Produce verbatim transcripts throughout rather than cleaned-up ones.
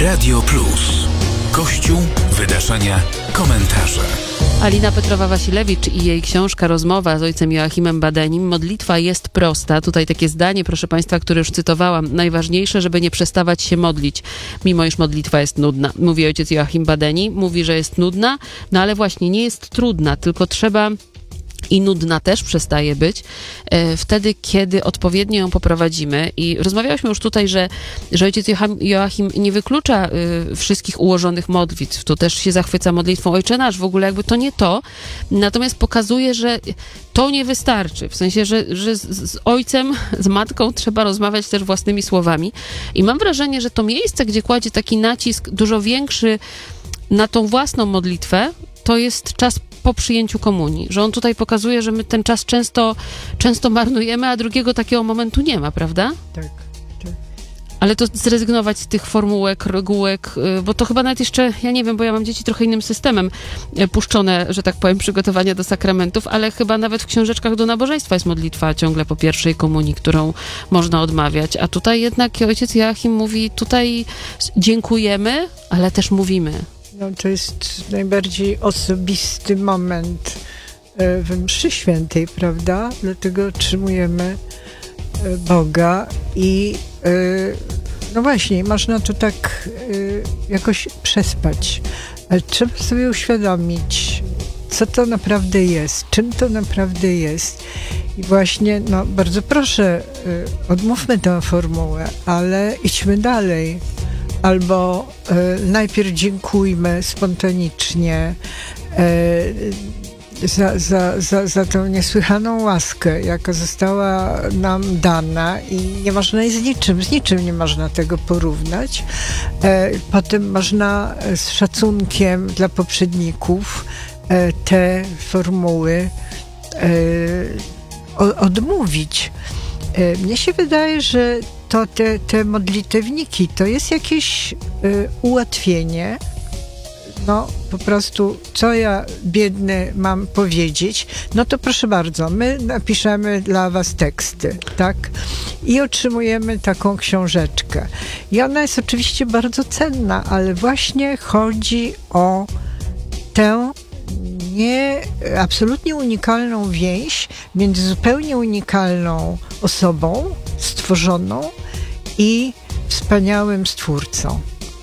Radio Plus. Kościół, wydarzenia, komentarze. Alina Petrowa-Wasilewicz i jej książka Rozmowa z ojcem Joachimem Badenim. Modlitwa jest prosta. Tutaj takie zdanie, proszę Państwa, które już cytowałam. Najważniejsze, żeby nie przestawać się modlić, mimo iż modlitwa jest nudna. Mówi ojciec Joachim Badeni, mówi, że jest nudna, no ale właśnie nie jest trudna, tylko trzeba... I nudna też przestaje być e, wtedy, kiedy odpowiednio ją poprowadzimy. I rozmawiałyśmy już tutaj, że, że ojciec Joachim, Joachim nie wyklucza y, wszystkich ułożonych modlitw. To też się zachwyca modlitwą Ojcze Nasz. W ogóle jakby to nie to. Natomiast pokazuje, że to nie wystarczy. W sensie, że, że z, z ojcem, z matką trzeba rozmawiać też własnymi słowami. I mam wrażenie, że to miejsce, gdzie kładzie taki nacisk dużo większy na tą własną modlitwę, to jest czas po przyjęciu komunii, że on tutaj pokazuje, że my ten czas często, często marnujemy, a drugiego takiego momentu nie ma, prawda? Tak, tak. Ale to zrezygnować z tych formułek, regułek, bo to chyba nawet jeszcze, ja nie wiem, bo ja mam dzieci trochę innym systemem puszczone, że tak powiem, przygotowania do sakramentów, ale chyba nawet w książeczkach do nabożeństwa jest modlitwa ciągle po pierwszej komunii, którą można odmawiać, a tutaj jednak ojciec Joachim mówi, tutaj dziękujemy, ale też mówimy. No, to jest najbardziej osobisty moment w mszy świętej, prawda? Dlatego otrzymujemy Boga i no właśnie, można to tak jakoś przespać. Ale trzeba sobie uświadomić, co to naprawdę jest, czym to naprawdę jest. I właśnie, no bardzo proszę, odmówmy tę formułę, ale idźmy dalej. Albo y, najpierw dziękujmy spontanicznie y, za, za, za, za tę niesłychaną łaskę, jaka została nam dana i nie można jej z niczym, z niczym nie można tego porównać. Y, potem można z szacunkiem dla poprzedników y, te formuły y, o, odmówić. Y, mnie się wydaje, że to te, te modlitewniki to jest jakieś y, ułatwienie. No po prostu, co ja biedny mam powiedzieć, no to proszę bardzo, my napiszemy dla was teksty, tak? I otrzymujemy taką książeczkę. I ona jest oczywiście bardzo cenna, ale właśnie chodzi o tę nie, absolutnie unikalną więź między zupełnie unikalną osobą stworzoną i wspaniałym Stwórcą.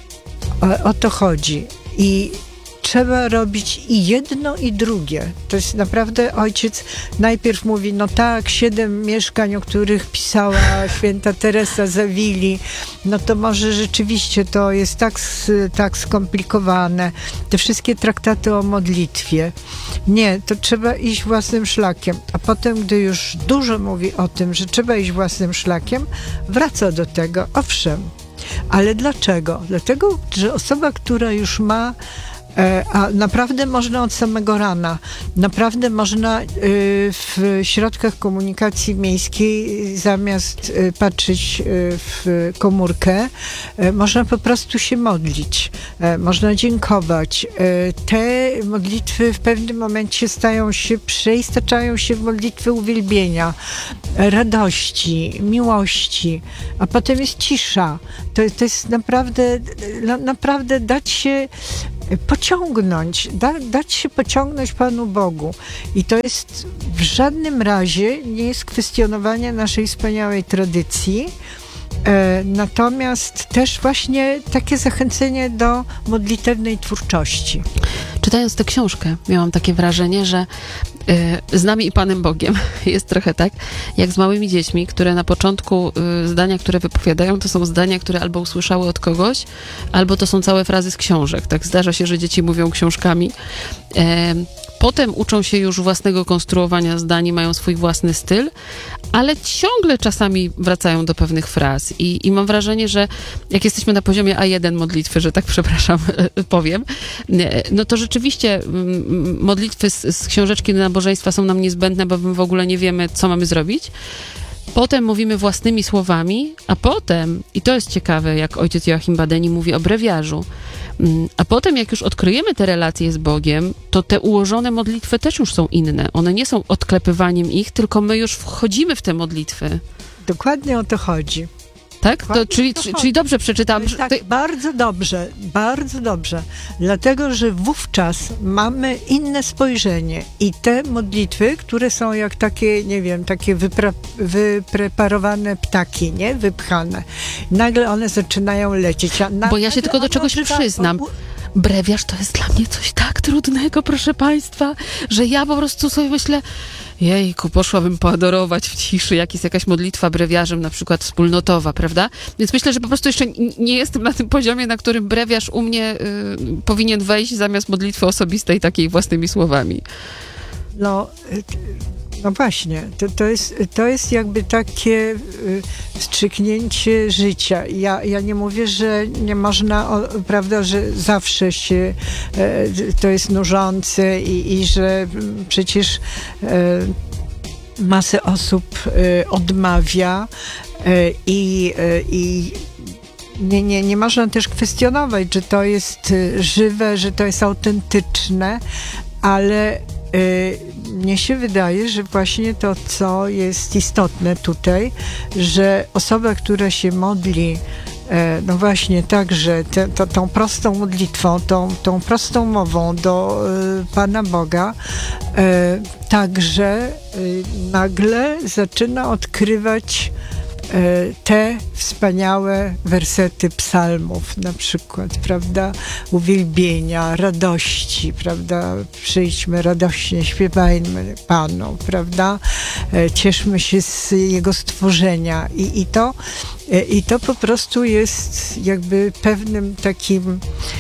O, o to chodzi. I trzeba robić i jedno, i drugie. To jest naprawdę ojciec najpierw mówi, no tak, siedem mieszkań, o których pisała święta Teresa z Awili, no to może rzeczywiście to jest tak, tak skomplikowane. Te wszystkie traktaty o modlitwie. Nie, to trzeba iść własnym szlakiem. A potem, gdy już dużo mówi o tym, że trzeba iść własnym szlakiem, wraca do tego. Owszem, ale dlaczego? Dlatego, że osoba, która już ma a naprawdę można od samego rana, naprawdę można w środkach komunikacji miejskiej zamiast patrzeć w komórkę, można po prostu się modlić, można dziękować. Te modlitwy w pewnym momencie stają się, przeistaczają się w modlitwy uwielbienia, radości, miłości, a potem jest cisza. To, to jest naprawdę, naprawdę dać się pociągnąć, da, dać się pociągnąć Panu Bogu. I to jest w żadnym razie nie jest kwestionowanie naszej wspaniałej tradycji, e, natomiast też właśnie takie zachęcenie do modlitewnej twórczości. Czytając tę książkę, miałam takie wrażenie, że y, z nami i Panem Bogiem jest trochę tak, jak z małymi dziećmi, które na początku y, zdania, które wypowiadają, to są zdania, które albo usłyszały od kogoś, albo to są całe frazy z książek. Tak zdarza się, że dzieci mówią książkami. E, Potem uczą się już własnego konstruowania zdań, mają swój własny styl, ale ciągle czasami wracają do pewnych fraz. I, i mam wrażenie, że jak jesteśmy na poziomie A jeden modlitwy, że tak przepraszam, powiem, no to rzeczywiście modlitwy z, z książeczki do nabożeństwa są nam niezbędne, bo my w ogóle nie wiemy, co mamy zrobić. Potem mówimy własnymi słowami, a potem, i to jest ciekawe, jak ojciec Joachim Badeni mówi o brewiarzu, a potem jak już odkryjemy te relacje z Bogiem, to te ułożone modlitwy też już są inne. One nie są odklepywaniem ich, tylko my już wchodzimy w te modlitwy. Dokładnie o to chodzi. Tak? To, Dokładnie czyli, to czyli, chodzi. czyli dobrze przeczytałam. Tak, To- bardzo dobrze, bardzo dobrze. Dlatego, że wówczas mamy inne spojrzenie i te modlitwy, które są jak takie, nie wiem, takie wypra- wypreparowane ptaki, nie? Wypchane. Nagle one zaczynają lecieć. A na- Bo ja się nagle tylko do one czegoś odzywa- przyznam. obu- Brewiarz to jest dla mnie coś tak trudnego, proszę państwa, że ja po prostu sobie myślę, jejku, poszłabym poadorować w ciszy, jak jest jakaś modlitwa brewiarzem, na przykład wspólnotowa, prawda? Więc myślę, że po prostu jeszcze n- nie jestem na tym poziomie, na którym brewiarz u mnie y, powinien wejść zamiast modlitwy osobistej takiej własnymi słowami. No, y, no właśnie, to, to, jest, to jest jakby takie y, wstrzyknięcie życia. Ja, ja nie mówię, że nie można, o, prawda, że zawsze się e, to jest nużące i, i że mm, przecież e, masę osób e, odmawia e, i, e, i nie, nie, nie można też kwestionować, że to jest y, żywe, że to jest autentyczne, ale y, mnie się wydaje, że właśnie to, co jest istotne tutaj, że osoba, która się modli, e, no właśnie także te, to, tą prostą modlitwą, tą, tą prostą mową do y, Pana Boga, e, także y, nagle zaczyna odkrywać te wspaniałe wersety psalmów, na przykład, prawda, uwielbienia, radości, prawda, przyjdźmy radośnie, śpiewajmy Panu, prawda, cieszmy się z Jego stworzenia i, i to i to po prostu jest jakby pewnym takim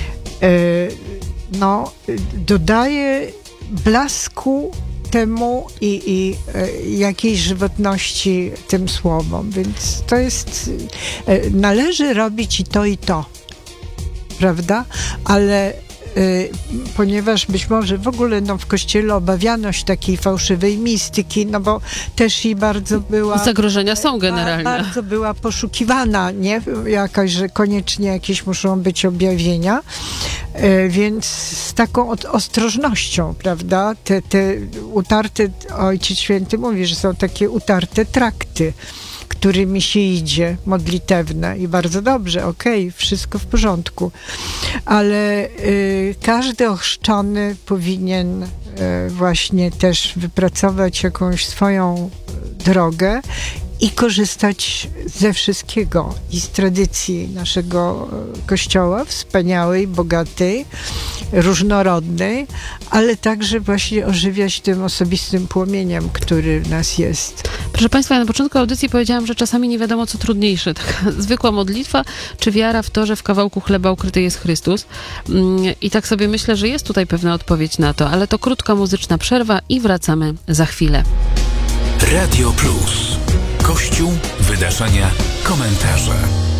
no, dodaje blasku temu i, i e, jakiejś żywotności tym słowom. Więc to jest, e, należy robić i to, i to, prawda? Ale y, ponieważ być może w ogóle no, w Kościele obawiano się takiej fałszywej mistyki, no bo też i bardzo była... Zagrożenia są generalnie. Ba, bardzo była poszukiwana, nie? Jakaś, że koniecznie jakieś muszą być objawienia. E, więc z taką od, ostrożnością, prawda? Te, te utarte, Ojciec Święty mówi, że są takie utarte trakty, którymi się idzie, modlitewne i bardzo dobrze, okej, okay, wszystko w porządku. Ale y, każdy ochrzczony powinien y, właśnie też wypracować jakąś swoją drogę i korzystać ze wszystkiego i z tradycji naszego Kościoła, wspaniałej, bogatej, różnorodnej, ale także właśnie ożywiać tym osobistym płomieniem, który w nas jest. Proszę Państwa, ja na początku audycji powiedziałam, że czasami nie wiadomo, co trudniejsze. Taka zwykła modlitwa, czy wiara w to, że w kawałku chleba ukryty jest Chrystus. I tak sobie myślę, że jest tutaj pewna odpowiedź na to, ale to krótka muzyczna przerwa i wracamy za chwilę. Radio Plus. Kościół, wydarzenia, komentarze.